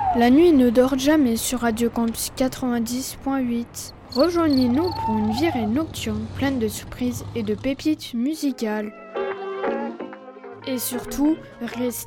La nuit ne dort jamais sur Radio Campus 90.8. Rejoignez-nous pour une virée nocturne pleine de surprises et de pépites musicales. Et surtout, restez